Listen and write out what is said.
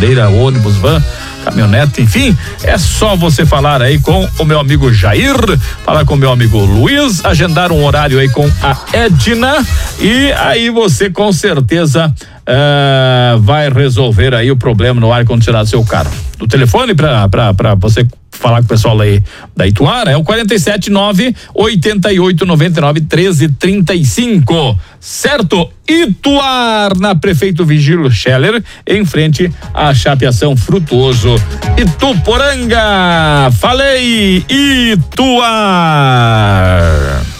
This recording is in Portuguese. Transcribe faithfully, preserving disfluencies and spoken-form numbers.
cadeira, ônibus, van, caminhonete, enfim, é só você falar aí com o meu amigo Jair, falar com o meu amigo Luiz, agendar um horário aí com a Edna e aí você com certeza uh, vai resolver aí o problema no ar-condicionado do seu carro. O telefone para para você falar com o pessoal aí da Ituara é o quarenta e sete, nove, oitenta e oito, noventa e nove, treze, trinta e cinco, certo? Ituar, na Prefeito Vigílio Scheller, em frente à Chapeação Frutuoso, Ituporanga. Falei, Ituar.